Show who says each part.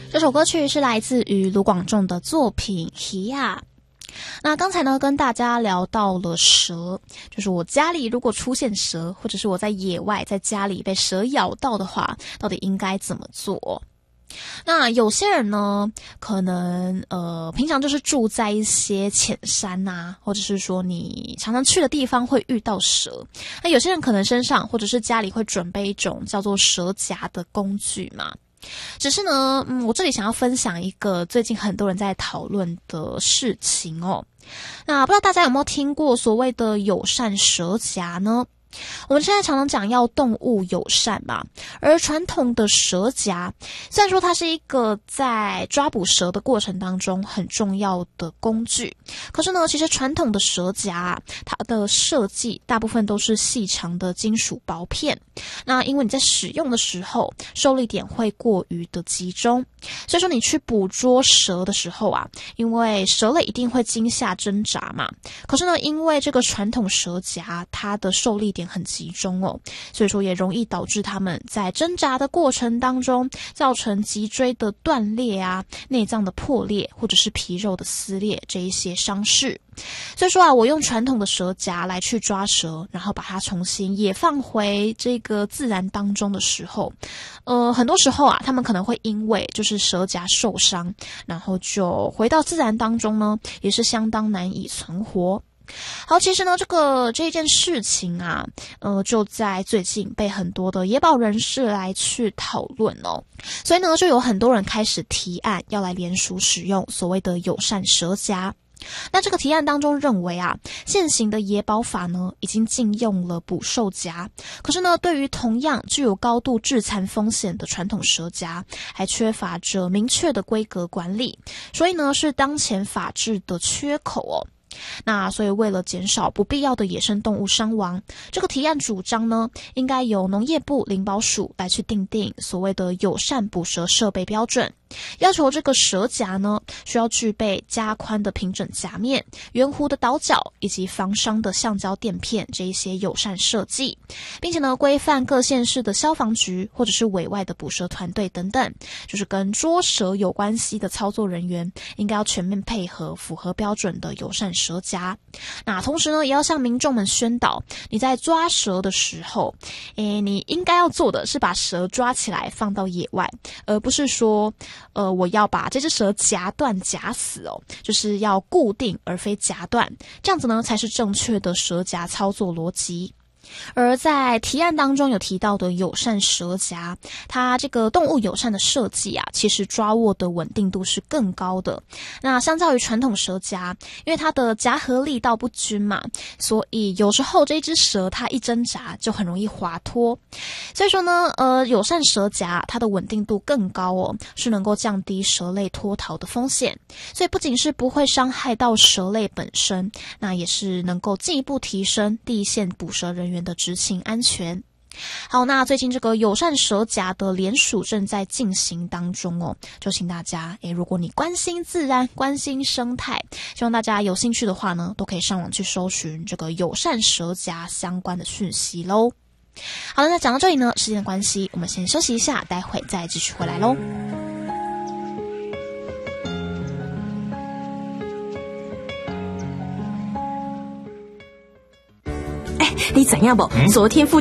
Speaker 1: 这首歌曲是来自于卢广仲的作品《Hia》。那刚才呢，跟大家聊到了蛇，就是我家里如果出现蛇，或者是我在野外在家里被蛇咬到的话，到底应该怎么做？那有些人呢，可能平常就是住在一些浅山啊，或者是说你常常去的地方会遇到蛇。那有些人可能身上或者是家里会准备一种叫做蛇夹的工具嘛。只是呢，我这里想要分享一个最近很多人在讨论的事情哦。那不知道大家有没有听过所谓的友善蛇夹呢？我们现在常常讲要动物友善嘛，而传统的蛇夹，虽然说它是一个在抓捕蛇的过程当中很重要的工具，可是呢，其实传统的蛇夹，它的设计大部分都是细长的金属薄片。那因为你在使用的时候，受力点会过于的集中，所以说你去捕捉蛇的时候啊，因为蛇类一定会惊吓挣扎嘛，可是呢，因为这个传统蛇夹，它的受力点很集中哦，所以说也容易导致它们在挣扎的过程当中造成脊椎的断裂啊、内脏的破裂或者是皮肉的撕裂这一些伤势。所以说啊，我用传统的蛇夹来去抓蛇，然后把它重新也放回这个自然当中的时候，很多时候啊，他们可能会因为就是蛇夹受伤，然后就回到自然当中呢，也是相当难以存活。好，其实呢，这件事情啊，就在最近被很多的野保人士来去讨论哦，所以呢，就有很多人开始提案要来联署使用所谓的友善蛇夹。那这个提案当中认为啊，现行的野保法呢已经禁用了捕兽夹，可是呢，对于同样具有高度致残风险的传统蛇夹，还缺乏着明确的规格管理，所以呢是当前法制的缺口哦。那所以为了减少不必要的野生动物伤亡，这个提案主张呢，应该由农业部林保署来去订定所谓的友善捕蛇设备标准，要求这个蛇夹呢需要具备加宽的平整夹面、圆弧的倒角以及防伤的橡胶垫片这一些友善设计，并且呢规范各县市的消防局或者是委外的捕蛇团队等等，就是跟捉蛇有关系的操作人员应该要全面配合，符合标准的友善蛇夹。那同时呢，也要向民众们宣导，你在抓蛇的时候，你应该要做的是把蛇抓起来放到野外，而不是说我要把这只蛇夹断夹死哦，就是要固定而非夹断，这样子呢才是正确的蛇夹操作逻辑。而在提案当中有提到的友善蛇夹，它这个动物友善的设计啊，其实抓握的稳定度是更高的。那相较于传统蛇夹，因为它的夹合力道不均嘛，所以有时候这一只蛇它一挣扎就很容易滑脱。所以说呢，友善蛇夹它的稳定度更高哦，是能够降低蛇类脱逃的风险。所以不仅是不会伤害到蛇类本身，那也是能够进一步提升第一线捕蛇人员的执勤安全。好，那最近这个友善蛇夹的联署正在进行当中哦，就请大家如果你关心自然、关心生态，希望大家有兴趣的话呢，都可以上网去搜寻这个友善蛇夹相关的讯息咯。好了，那讲到这里呢，时间的关系，我们先休息一下，待会再继续回来咯。
Speaker 2: 你怎样不？昨天